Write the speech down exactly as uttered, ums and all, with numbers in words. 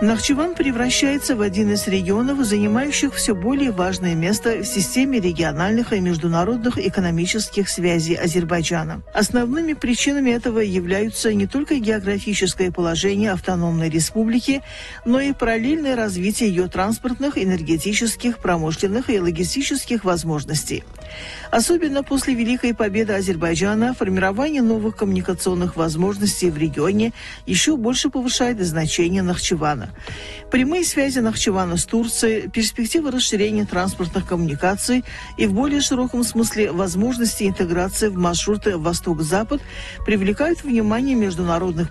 Нахчыван превращается в один из регионов, занимающих все более важное место в системе региональных и международных экономических связей Азербайджана. Основными причинами этого являются не только географическое положение автономной республики, но и параллельное развитие ее транспортных, энергетических, промышленных и логистических возможностей. Особенно после Великой Победы Азербайджана формирование новых коммуникационных возможностей в регионе еще больше повышает значение Нахчывана. Прямые связи Нахчывана с Турцией, перспективы расширения транспортных коммуникаций и в более широком смысле возможности интеграции в маршруты Восток-Запад привлекают внимание международных